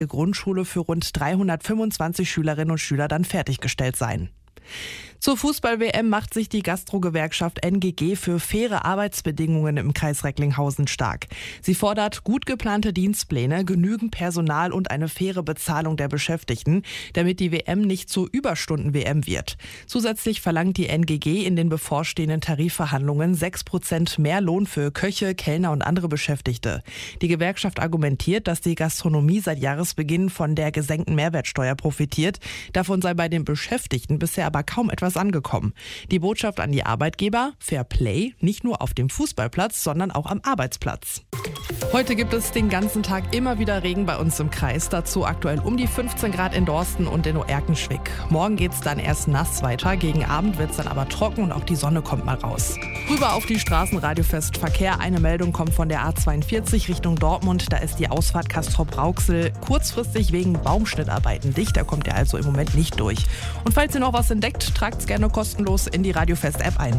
Grundschule für rund 325 Schülerinnen und Schüler dann fertiggestellt sein. Zur Fußball-WM macht sich die Gastro-Gewerkschaft NGG für faire Arbeitsbedingungen im Kreis Recklinghausen stark. Sie fordert gut geplante Dienstpläne, genügend Personal und eine faire Bezahlung der Beschäftigten, damit die WM nicht zur Überstunden-WM wird. Zusätzlich verlangt die NGG in den bevorstehenden Tarifverhandlungen 6% mehr Lohn für Köche, Kellner und andere Beschäftigte. Die Gewerkschaft argumentiert, dass die Gastronomie seit Jahresbeginn von der gesenkten Mehrwertsteuer profitiert. Davon sei bei den Beschäftigten bisher aber kaum etwas angekommen. Die Botschaft an die Arbeitgeber: Fair Play, nicht nur auf dem Fußballplatz, sondern auch am Arbeitsplatz. Heute gibt es den ganzen Tag immer wieder Regen bei uns im Kreis. Dazu aktuell um die 15 Grad in Dorsten und in Oerkenschwick. Morgen geht es dann erst nass weiter. Gegen Abend wird es dann aber trocken und auch die Sonne kommt mal raus. Rüber auf die Straßen, Radiofest Verkehr. Eine Meldung kommt von der A42 Richtung Dortmund. Da ist die Ausfahrt Castrop-Rauxel kurzfristig wegen Baumschnittarbeiten dicht. Da kommt ihr also im Moment nicht durch. Und falls ihr noch was entdeckt, tragt es gerne kostenlos in die Radiofest-App ein.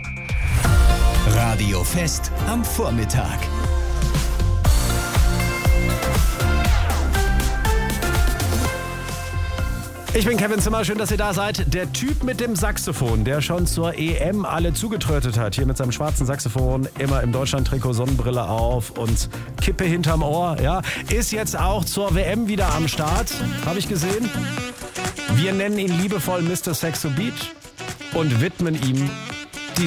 Radiofest am Vormittag. Ich bin Kevin Zimmer, schön, dass ihr da seid. Der Typ mit dem Saxophon, der schon zur EM alle zugetrötet hat, hier mit seinem schwarzen Saxophon, immer im Deutschland-Trikot, Sonnenbrille auf und Kippe hinterm Ohr, ja, ist jetzt auch zur WM wieder am Start, habe ich gesehen. Wir nennen ihn liebevoll Mr. Saxo Beat und widmen ihm